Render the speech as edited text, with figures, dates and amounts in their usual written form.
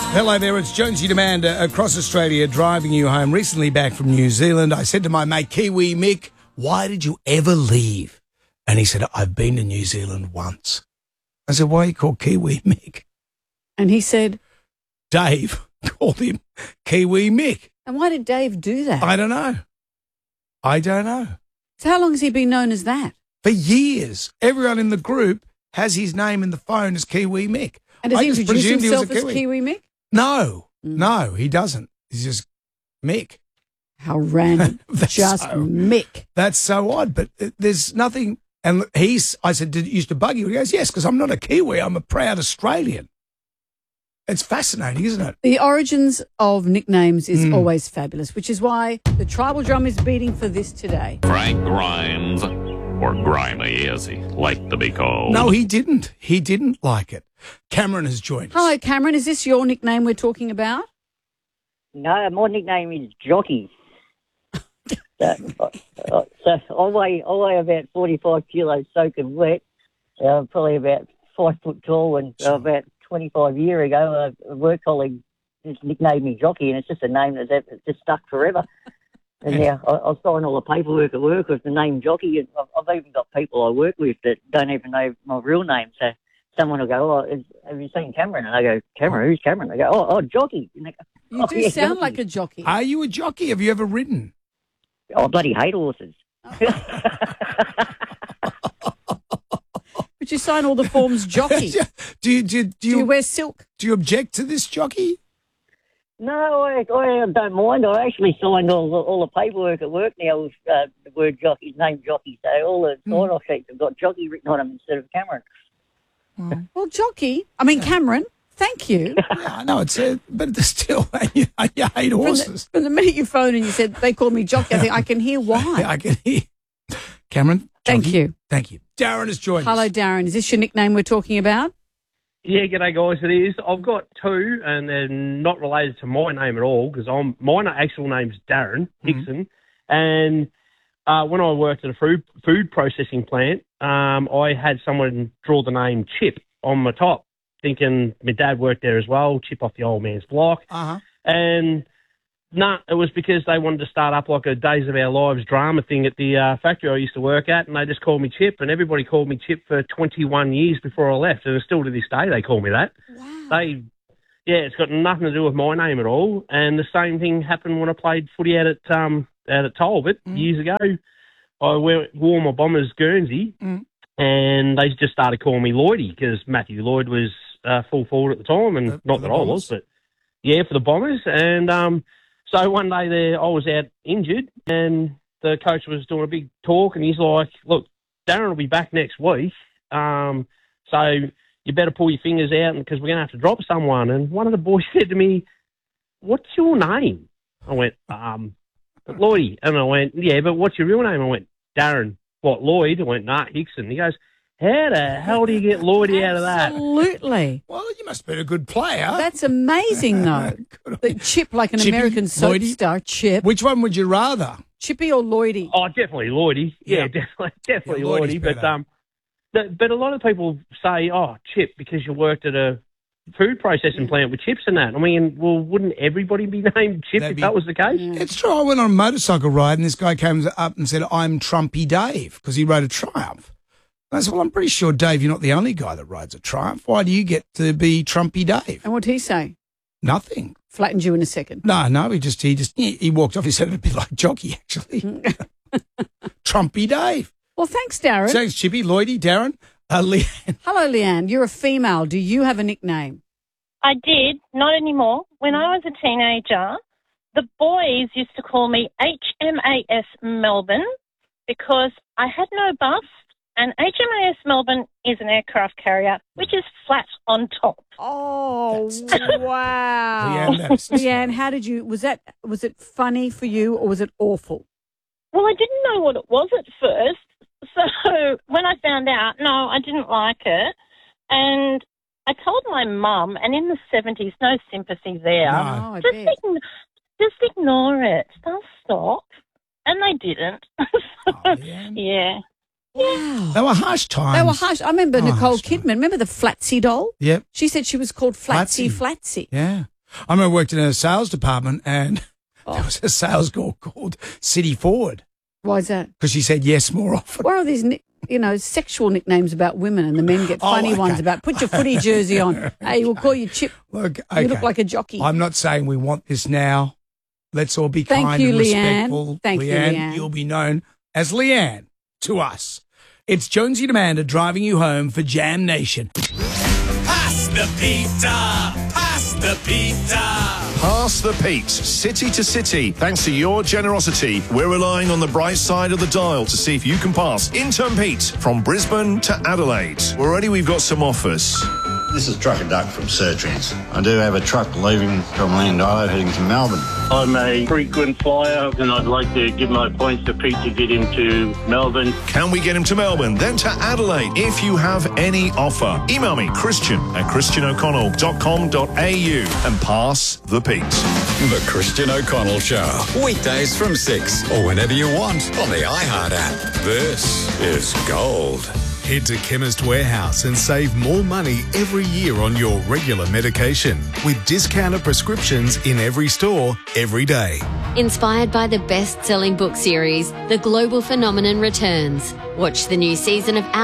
Hello there, it's Jonesy Demand across Australia driving you home. Recently back from New Zealand, I said to my mate Kiwi Mick, why did you ever leave? And he said, I've been to New Zealand once. I said, why are you called Kiwi Mick? And he said? Dave called him Kiwi Mick. And why did Dave do that? I don't know. So how long has he been known as that? For years. Everyone in the group has his name in the phone as Kiwi Mick. And does he just introduce presumed he was a himself as Kiwi Mick? No, he doesn't. He's just Mick. How random. Just Mick. That's so odd, but there's nothing. And I said, did it used to bug you? He goes, yes, because I'm not a Kiwi. I'm a proud Australian. It's fascinating, isn't it? The origins of nicknames is always fabulous, which is why the tribal drum is beating for this today. Frank Grimes, or Grimy as he liked to be called. No, he didn't. He didn't like it. Cameron has joined us. Hello, Cameron. Is this your nickname we're talking about? No, my nickname is Jockey. So I weigh about 45 kilos soaking wet. Probably about 5 foot tall, and about 25 years ago, a work colleague just nicknamed me Jockey, and it's just a name that's just stuck forever. And now I sign all the paperwork at work with the name Jockey, and I've even got people I work with that don't even know my real name. So someone will go, have you seen Cameron? And I go, Cameron? Who's Cameron? They go, oh, Jockey. And they go, You do sound Jockey. like a jockey. Are you a jockey? Have you ever ridden? Oh, I bloody hate horses. But you sign all the forms jockey. Do you wear silk? Do you object to this, jockey? No, I don't mind. I actually signed all the paperwork at work now with the word jockey, name Jockey. So all the sign-off sheets have got Jockey written on them instead of Cameron. Well, jockey. I mean, Cameron, thank you. Yeah, I know, but it's still, you hate horses. From the minute you phoned and you said they called me jockey, I think I can hear why. I can hear. Cameron, Thank jockey, you. Thank you. Darren has joined Hello, us. Darren. Is this your nickname we're talking about? Yeah, g'day guys, it is. I've got two, and they're not related to my name at all, because my actual name's Darren Hickson, and when I worked at a food processing plant, I had someone draw the name Chip on my top, thinking my dad worked there as well, Chip off the old man's block, and it was because they wanted to start up like a Days of Our Lives drama thing at the factory I used to work at, and they just called me Chip, and everybody called me Chip for 21 years before I left, and still to this day they call me that. Wow. It's got nothing to do with my name at all, and the same thing happened when I played footy out at Talbot years ago. I wore my Bombers Guernsey, and they just started calling me Lloydie, because Matthew Lloyd was full forward at the time, and not that I was, but yeah, for the Bombers, and so one day I was out injured, and the coach was doing a big talk, and he's like, look, Darren will be back next week, so you better pull your fingers out because we're going to have to drop someone. And one of the boys said to me, what's your name? I went, Lloydie. And I went, yeah, but what's your real name? I went, Darren. What, Lloyd? I went, nah, Hickson. He goes, how the hell do you get Lloydie out of that? Absolutely. Well, you must have been a good player. That's amazing, though. The Chip, like an Chippy, American soap Lloydie? star, Chip. Which one would you rather? Chippy or Lloydie? Oh, definitely Lloydie. Yeah, definitely Lloydie's Lloydie. better. But a lot of people say, oh, Chip, because you worked at a food processing plant with chips and that. I mean, well, wouldn't everybody be named Chip if that was the case? It's true. I went on a motorcycle ride and this guy came up and said, I'm Trumpy Dave, because he rode a Triumph. And I said, well, I'm pretty sure, Dave, you're not the only guy that rides a Triumph. Why do you get to be Trumpy Dave? And what did he say? Nothing. Flattened you in a second. No, he walked off. He said it'd be like Jockey, actually. Trumpy Dave. Well, thanks, Darren. Thanks, Chippy, Lloydie, Darren. Leanne. Hello, Leanne. You're a female. Do you have a nickname? I did, not anymore. When I was a teenager, the boys used to call me HMAS Melbourne because I had no bust, and HMAS Melbourne is an aircraft carrier, which is flat on top. Oh, wow. Leanne, Leanne, was it funny for you or was it awful? Well, I didn't know what it was at first, so when I found out, no, I didn't like it, and I told my mum, and in the 70s, no sympathy there. No, I just, bet. just ignore it. They'll stop. And they didn't. Yeah. Wow. They were harsh times. They were harsh. I remember Nicole harsh Kidman. Remember the Flatsy doll? Yep. She said she was called Flatsy. Yeah. I remember I worked in a sales department and there was a sales girl called City Forward Why is that? because she said yes more often. Where are these, sexual nicknames about women and the men get funny ones about put your footy jersey on. Hey, we'll call you Chip. Look, You look like a jockey. I'm not saying we want this now. Let's all be Thank kind you, and Leanne. respectful. Thank you, Leanne. You'll be known as Leanne to us. It's Jonesy and Amanda driving you home for Jam Nation. Pass the pizza! Pass the pizza! Pass the Pete, city to city. Thanks to your generosity, we're relying on the bright side of the dial to see if you can pass Intern Pete from Brisbane to Adelaide. Already we've got some offers. This is Trucker Duck from Surtrans. I do have a truck leaving from Landilo heading to Melbourne. I'm a frequent flyer and I'd like to give my points to Pete to get him to Melbourne. Can we get him to Melbourne, then to Adelaide? If you have any offer, email me, christian@christianoconnell.com.au and pass the Pete. The Christian O'Connell Show. Weekdays from 6 or whenever you want on the iHeart app. This is gold. Head to Chemist Warehouse and save more money every year on your regular medication with discounted prescriptions in every store, every day. Inspired by the best-selling book series, The Global Phenomenon returns. Watch the new season of